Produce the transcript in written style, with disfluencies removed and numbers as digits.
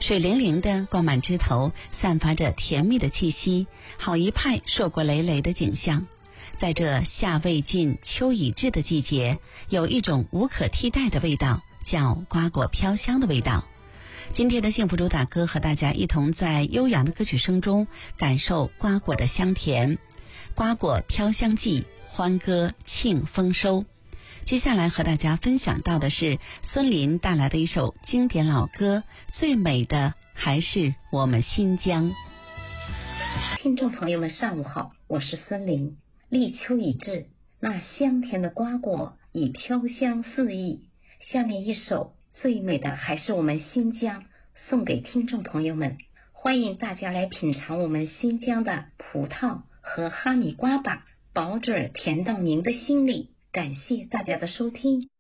水灵灵的挂满枝头，散发着甜蜜的气息，好一派硕果累累的景象。在这夏未尽秋已至的季节，有一种无可替代的味道，叫瓜果飘香的味道。今天的幸福主打歌和大家一同在悠扬的歌曲声中感受瓜果的香甜。瓜果飘香季，欢歌庆丰收。接下来和大家分享到的是孙琳带来的一首经典老歌，最美的还是我们新疆。 听众朋友们上午好，我是孙琳。立秋已至，那香甜的瓜果已飘香四溢。下面一首最美的还是我们新疆，送给听众朋友们。欢迎大家来品尝我们新疆的葡萄和哈密瓜吧，保准甜到您的心里。感谢大家的收听。